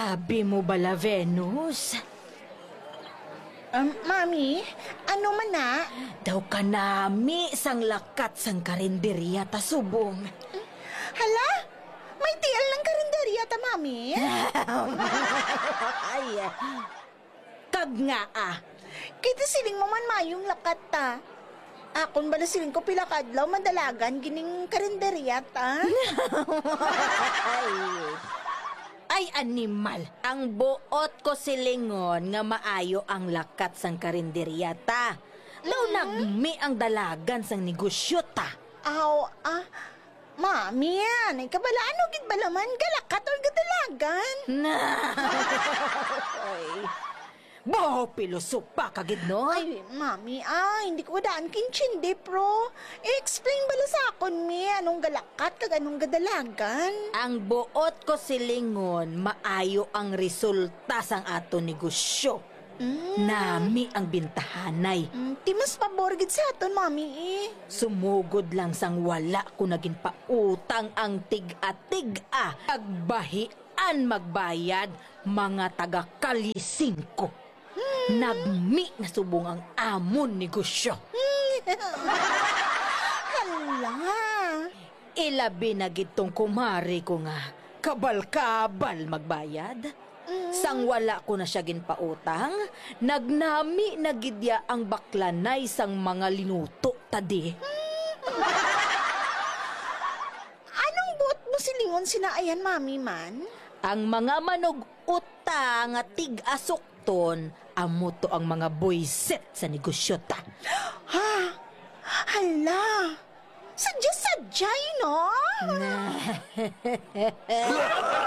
Abi mo bala, Venus? Mami, ano man na? Daw ka nami sang lakat sang karinderya ta subong. Hala? May tial ng karinderya ta, Mami? Ay, kag nga Kita siling mo man mayong lakat ta. Akon bala siling ko pilakadlaw madalagan gining karinderya ta. Ay, animal. Ang buot ko silingon nga maayo ang lakat sang karinderya ta. Law nagmi ang dalagan sang negosyo ta. Mami yan. Ay kabalaan o gid balaman galakat o gadalagan. Na. Ay. Boho pilusup pa kagid no? Ay, Mami, hindi ko daan kinchindi, pro. I-explain bala sa akon, mi, anong galakat kag anong gadalagan. Ang buot ko silingon maayo ang resulta sang ato negosyo. Nami ang bintahanay. Timas pabor gid sa aton, Mami, Sumugod lang sang wala ko naging pautang ang tig-a-tig-a. Agbahian magbayad mga taga-kalising ko. Nagmi na subong ang amon negosyo. Hala. Ilabi na gitong kumari ko nga kabal-kabal magbayad. Sang wala ko na siya ginpautang, nagnami na gidya ang baklanay sang mga linuto tadi. Anong buot mo silingon sinaayan, Mami, man? Ang mga manog-uta nga tig-asukton, amo to ang mga boyset sa negosyo ta. Hala. Sadya-sadyay, no?